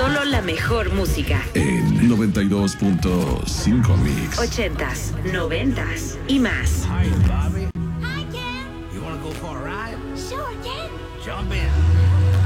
Solo la mejor música. En 92.5 Mix. 80s, 90s y más. Hi, Bobby. Hi, Ken. You want to go for a ride? Sure, Ken. Jump in.